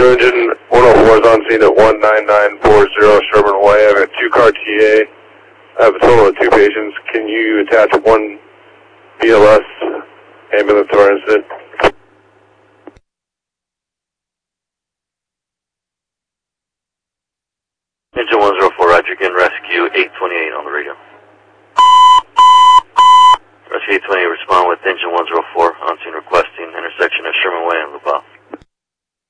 Roger, engine 104 is on scene at 19940 Sherman Way. I've got 2-car TA. I have a total of 2 patients. Can you attach 1 BLS ambulance to our incident? Engine 104, Roger, again, rescue 828 on the radio. Rescue 828, respond with engine 104 on scene requesting intersection of Sherman Way and Lupal.